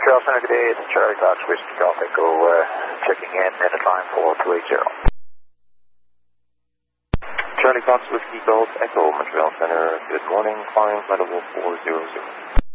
Montreal Center, good day. It's Charlie Cox, Whiskey Golf Echo, checking in at a time for 280. Charlie Cox, Whiskey Golf Echo, Montreal Center, good morning, flying flight level 400.